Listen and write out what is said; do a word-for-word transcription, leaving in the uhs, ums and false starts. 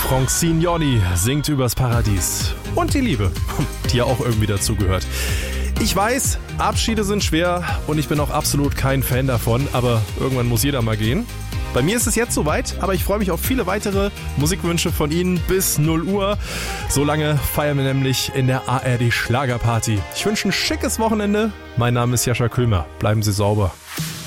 Francine Jordi singt übers Paradies und die Liebe, die ja auch irgendwie dazugehört. Ich weiß, Abschiede sind schwer und ich bin auch absolut kein Fan davon, aber irgendwann muss jeder mal gehen. Bei mir ist es jetzt soweit, aber ich freue mich auf viele weitere Musikwünsche von Ihnen bis null Uhr. So lange feiern wir nämlich in der A R D Schlagerparty. Ich wünsche ein schickes Wochenende. Mein Name ist Jascha Külmer. Bleiben Sie sauber.